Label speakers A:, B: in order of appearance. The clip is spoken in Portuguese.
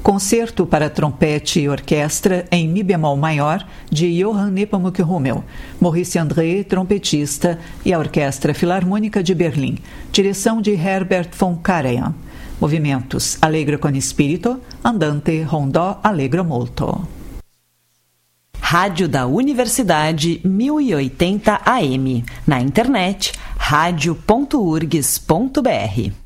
A: Concerto para trompete e orquestra em mi bemol maior de Johann Nepomuk Hummel, Maurice André, trompetista, e a Orquestra Filarmônica de Berlim, direção de Herbert von Karajan. Movimentos allegro con spirito, andante rondò allegro molto.
B: Rádio da Universidade 1080 AM. Na internet, radio.urgs.br.